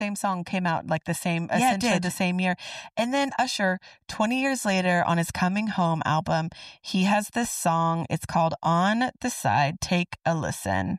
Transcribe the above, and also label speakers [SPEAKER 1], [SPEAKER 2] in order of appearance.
[SPEAKER 1] same song came out like the same,
[SPEAKER 2] Yeah, it
[SPEAKER 1] essentially
[SPEAKER 2] did.
[SPEAKER 1] the same year. And then Usher, 20 years later on his Coming Home album, he has this song. It's called On the Side. Take a listen.